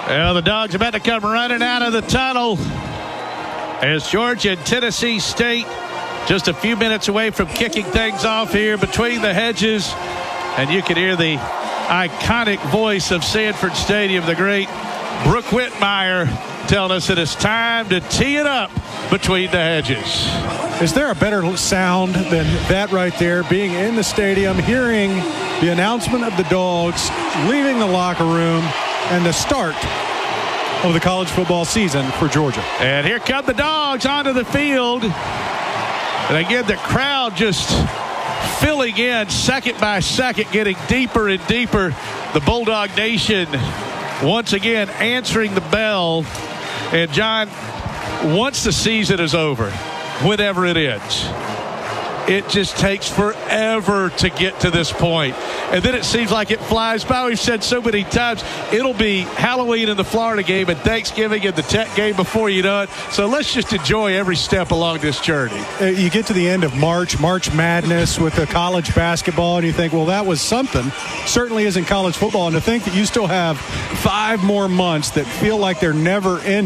Well, the Dogs about to come running out of the tunnel as Georgia and Tennessee State just a few minutes away from kicking things off here between the hedges. And you can hear the iconic voice of Sanford Stadium, the great Brooke Whitmire, telling us that it's time to tee it up between the hedges. Is there a better sound than that right there, being in the stadium, hearing the announcement of the Dogs leaving the locker room and the start of the college football season for Georgia? And here come the Dogs onto the field. And again, the crowd just filling in second by second, getting deeper and deeper. The Bulldog Nation once again answering the bell. And John, once the season is over, whenever it ends, it just takes forever to get to this point. And then it seems like it flies by. We've said so many times, it'll be Halloween in the Florida game and Thanksgiving in the Tech game before you know it. So let's just enjoy every step along this journey. You get to the end of March Madness with the college basketball, and you think, well, that was something. Certainly isn't college football. And to think that you still have 5 more months that feel like they're never ending.